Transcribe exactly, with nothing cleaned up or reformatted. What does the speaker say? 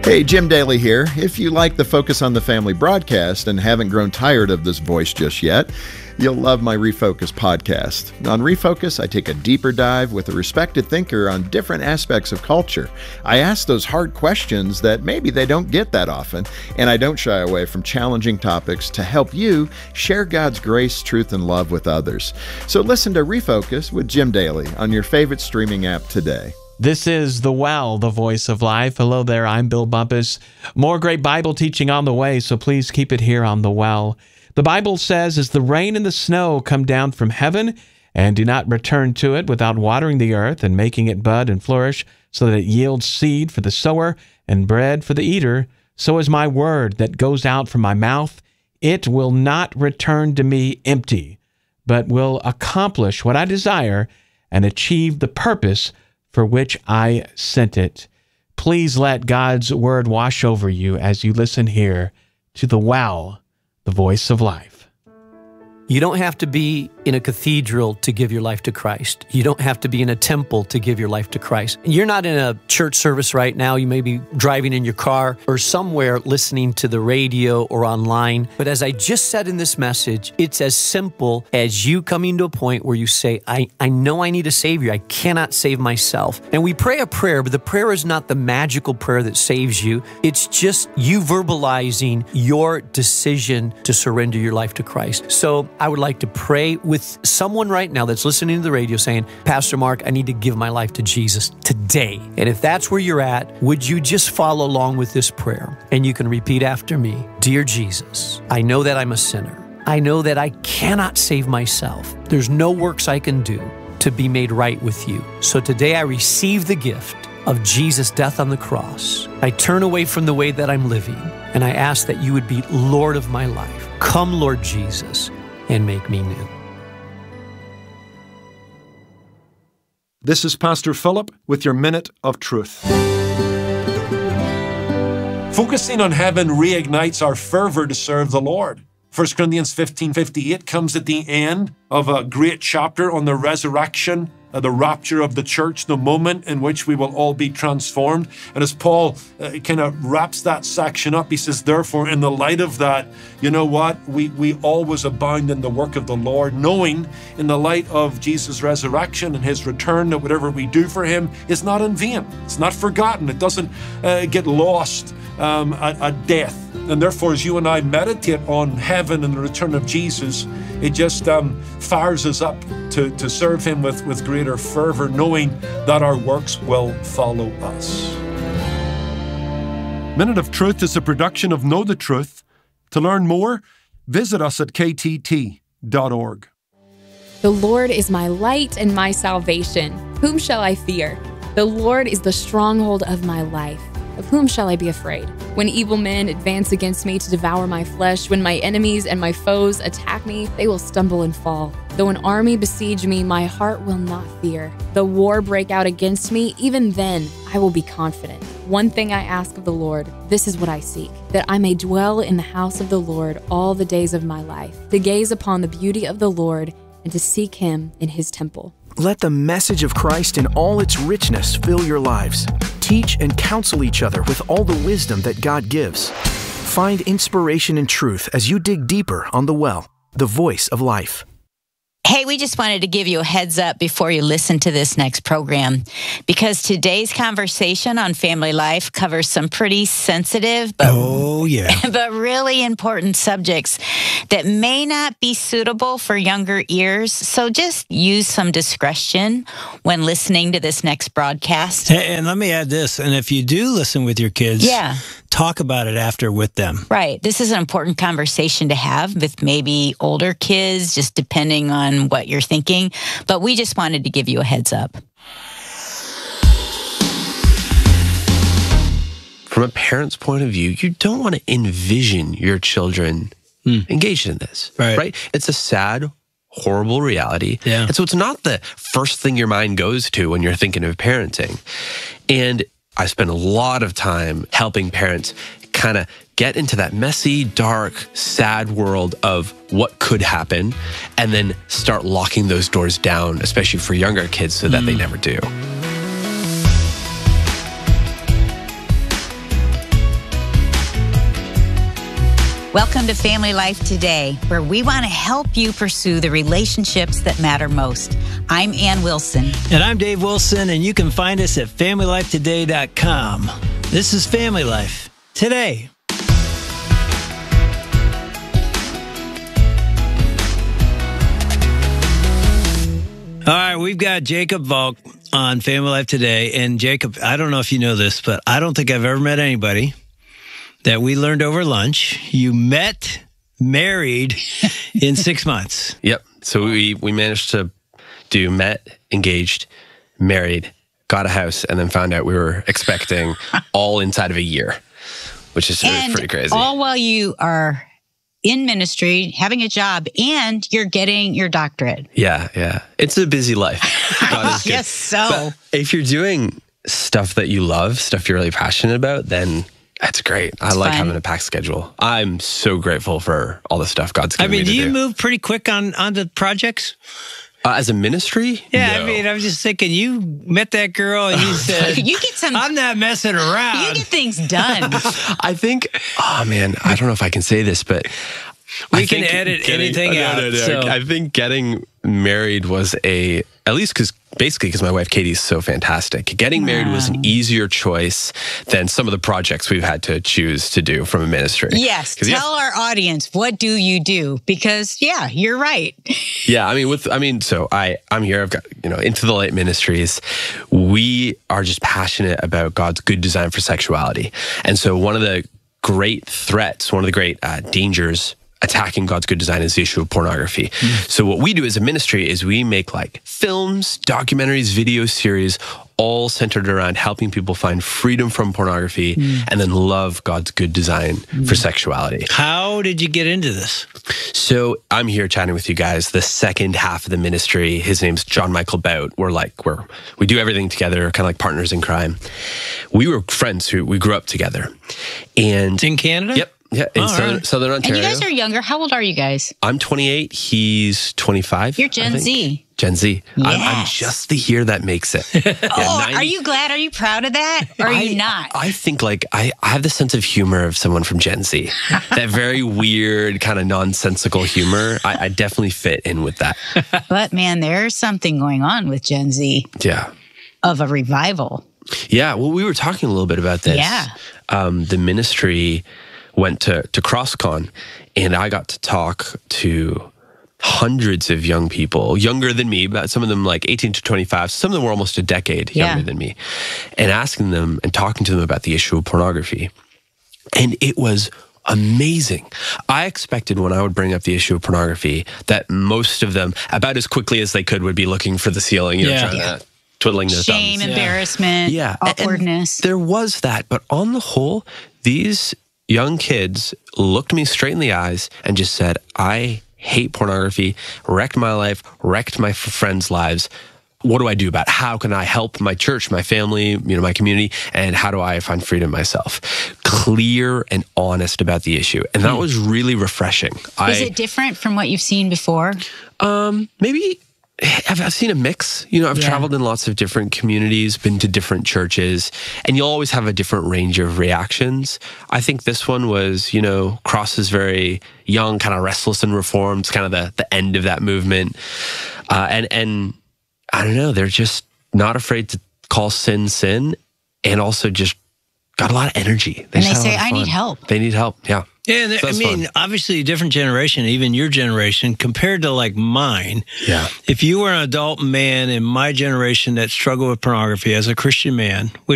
Hey, Jim Daly here. If you like the Focus on the Family broadcast and haven't grown tired of this voice just yet, you'll love my Refocus podcast. On Refocus, I take a deeper dive with a respected thinker on different aspects of culture. I ask those hard questions that maybe they don't get that often, and I don't shy away from challenging topics to help you share God's grace, truth, and love with others. So listen to Refocus with Jim Daly on your favorite streaming app today. This is The Well, the Voice of Life. Hello there, I'm Bill Bumpus. More great Bible teaching on the way, so please keep it here on The Well. The Bible says, as the rain and the snow come down from heaven, and do not return to it without watering the earth and making it bud and flourish, so that it yields seed for the sower and bread for the eater, so is my word that goes out from my mouth. It will not return to me empty, but will accomplish what I desire and achieve the purpose for which I sent it. Please let God's word wash over you as you listen here to The Well, the Voice of Life. You don't have to be in a cathedral to give your life to Christ. You don't have to be in a temple to give your life to Christ. You're not in a church service right now. You may be driving in your car or somewhere listening to the radio or online. But as I just said in this message, it's as simple as you coming to a point where you say, I, I know I need a Savior. I cannot save myself. And we pray a prayer, but the prayer is not the magical prayer that saves you. It's just you verbalizing your decision to surrender your life to Christ. So I would like to pray with someone right now that's listening to the radio saying, Pastor Mark, I need to give my life to Jesus today. And if that's where you're at, would you just follow along with this prayer? And you can repeat after me. Dear Jesus, I know that I'm a sinner. I know that I cannot save myself. There's no works I can do to be made right with you. So today I receive the gift of Jesus' death on the cross. I turn away from the way that I'm living, and I ask that you would be Lord of my life. Come, Lord Jesus, and make me new. This is Pastor Philip with your Minute of Truth. Focusing on heaven reignites our fervor to serve the Lord. First Corinthians fifteen fifty-eight comes at the end of a great chapter on the resurrection, uh, the rapture of the church, the moment in which we will all be transformed. And as Paul uh, kind of wraps that section up, he says, therefore, in the light of that, you know what? We, we always abound in the work of the Lord, knowing in the light of Jesus' resurrection and his return that whatever we do for him is not in vain. It's not forgotten. It doesn't uh, get lost um, at, at death. And therefore, as you and I meditate on heaven and the return of Jesus, it just um, fires us up to, to serve him with, with greater fervor, knowing that our works will follow us. Minute of Truth is a production of Know the Truth. To learn more, visit us at k t t dot org. The Lord is my light and my salvation. Whom shall I fear? The Lord is the stronghold of my life. Of whom shall I be afraid? When evil men advance against me to devour my flesh, when my enemies and my foes attack me, they will stumble and fall. Though an army besiege me, my heart will not fear. Though war break out against me, even then I will be confident. One thing I ask of the Lord, this is what I seek, that I may dwell in the house of the Lord all the days of my life, to gaze upon the beauty of the Lord and to seek him in his temple. Let the message of Christ in all its richness fill your lives. Teach and counsel each other with all the wisdom that God gives. Find inspiration and truth as you dig deeper on The Well, the Voice of Life. Hey, we just wanted to give you a heads up before you listen to this next program, because today's conversation on family life covers some pretty sensitive but, oh, yeah. but really important subjects that may not be suitable for younger ears. So just use some discretion when listening to this next broadcast. And let me add this, and if you do listen with your kids, yeah. talk about it after with them. Right. This is an important conversation to have with maybe older kids, just depending on what you're thinking. But we just wanted to give you a heads up. From a parent's point of view, you don't want to envision your children mm. engaged in this, right. right? It's a sad, horrible reality. Yeah. And so it's not the first thing your mind goes to when you're thinking of parenting. And I spend a lot of time helping parents kind of get into that messy, dark, sad world of what could happen, and then start locking those doors down, especially for younger kids, so that mm. they never do. Welcome to Family Life Today, where we want to help you pursue the relationships that matter most. I'm Ann Wilson. And I'm Dave Wilson, and you can find us at family life today dot com. This is Family Life Today. All right, we've got Jacob Volk on Family Life Today. And Jacob, I don't know if you know this, but I don't think I've ever met anybody that we learned over lunch. You met, married in six months. Yep. So we, we managed to do met, engaged, married, got a house, and then found out we were expecting all inside of a year, which is and pretty crazy. All while you are in ministry, having a job, and you're getting your doctorate. Yeah, yeah. It's a busy life. God is good. Yes, so. But if you're doing stuff that you love, stuff you're really passionate about, then that's great. I It's like fun. having a packed schedule. I'm so grateful for all the stuff God's I given mean, me to do you do. move pretty quick on, on the projects? Uh, as a ministry? Yeah, No. I mean, I was just thinking, you met that girl and you said, You get some. I'm not messing around. You get things done. I think, oh man, I don't know if I can say this, but We I can think edit getting- anything no, out, no, no. so- I think getting married was a, at least because basically because my wife Katie is so fantastic. Getting married was an easier choice than some of the projects we've had to choose to do from a ministry. Yes. 'Cause Tell our audience, what do you do? Because, yeah, you're right. Yeah, I mean, with I mean, so I I'm here. I've got you know Into the Light Ministries. We are just passionate about God's good design for sexuality, and so one of the great threats, one of the great uh, dangers attacking God's good design is the issue of pornography. Mm. So what we do as a ministry is we make like films, documentaries, video series, all centered around helping people find freedom from pornography mm. and then love God's good design mm. for sexuality. How did you get into this? So I'm here chatting with you guys. The second half of the ministry, his name's John Michael Bout. We're like, we're, we do everything together, kind of like partners in crime. We were friends who we grew up together. And in Canada? Yep. Yeah, in Oh, southern, right. southern And Ontario. you guys are younger. How old are you guys? I'm twenty-eight. He's twenty-five. You're Gen I think. Z. Gen Z. I'm, I'm Yes. just the year that makes it. Yeah, Oh, ninety are you glad? Are you proud of that? Or are I, you not? I think like I, I have the sense of humor of someone from Gen Z. That very weird, kind of nonsensical humor. I, I definitely fit in with that. But man, there's something going on with Gen Z Yeah. of a revival. Yeah. Well, we were talking a little bit about this. Yeah. Um, the ministry went to, to CrossCon, and I got to talk to hundreds of young people, younger than me, but some of them like eighteen to twenty-five. Some of them were almost a decade Yeah. younger than me, and asking them and talking to them about the issue of pornography. And it was amazing. I expected when I would bring up the issue of pornography that most of them, about as quickly as they could, would be looking for the ceiling, you know, Yeah. trying Yeah. to twiddling their Shame, thumbs. embarrassment, Yeah. and awkwardness. there was that. But on the whole, these young kids looked me straight in the eyes and just said, I hate pornography, wrecked my life, wrecked my f- friends' lives. What do I do about it? How can I help my church, my family, you know, my community? And how do I find freedom myself? Clear and honest about the issue. And that was really refreshing. I, Is it different from what you've seen before? um, maybe I've, I've seen a mix. You know, I've Yeah. traveled in lots of different communities, been to different churches, and you'll always have a different range of reactions. I think this one was, you know, Cross is very young, kind of restless and reformed. It's kind of the, the end of that movement. Uh, and, and I don't know, they're just not afraid to call sin sin, and also just got a lot of energy. And just they had a say, lot of "I need fun." help. They need help, yeah. Yeah, and So I that's mean, fun. obviously a different generation, even your generation, compared to like mine. Yeah. If you were an adult man in my generation that struggled with pornography as a Christian man, which